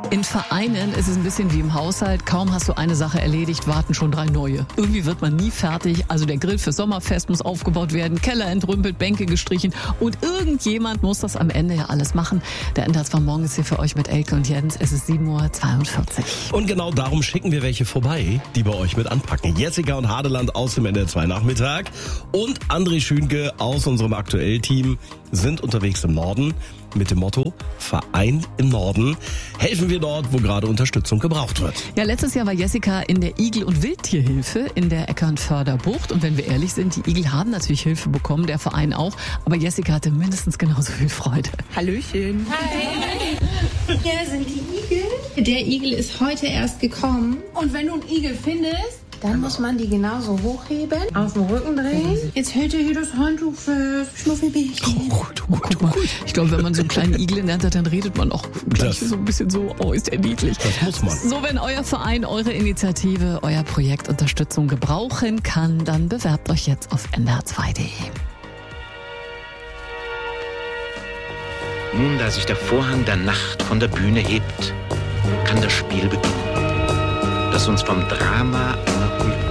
In Vereinen ist es ein bisschen wie im Haushalt. Kaum hast du eine Sache erledigt, warten schon 3 neue. Irgendwie wird man nie fertig. Also der Grill fürs Sommerfest muss aufgebaut werden, Keller entrümpelt, Bänke gestrichen und irgendjemand muss das am Ende ja alles machen. Der Enders von morgen ist hier für euch mit Elke und Jens. Es ist 7:42 Uhr. Und genau darum schicken wir welche vorbei, die bei euch mit anpacken. Jessica und Hadeland aus dem NDR 2 Nachmittag und André Schünke aus unserem Aktuell-Team sind unterwegs im Norden mit dem Motto Verein im Norden. Helfen wir dort, wo gerade Unterstützung gebraucht wird. Ja, letztes Jahr war Jessica in der Igel- und Wildtierhilfe in der Eckernförder Bucht. Und wenn wir ehrlich sind, die Igel haben natürlich Hilfe bekommen, der Verein auch. Aber Jessica hatte mindestens genauso viel Freude. Hallöchen. Hi. Hier sind die Igel. Der Igel ist heute erst gekommen. Und wenn du einen Igel findest, dann muss man die genauso hochheben, auf den Rücken drehen. Jetzt hält er hier das Handtuch fest. Schnuffelbärchen. Guck mal. Ich glaube, wenn man so einen kleinen Igel in der Hand hat, dann redet man auch gleich so ein bisschen so, oh, ist der niedlich. Das muss man. So, wenn euer Verein, eure Initiative, euer Projekt Unterstützung gebrauchen kann, dann bewerbt euch jetzt auf ndr2.de. Nun, da sich der Vorhang der Nacht von der Bühne hebt, kann das Spiel beginnen, das uns vom Drama einer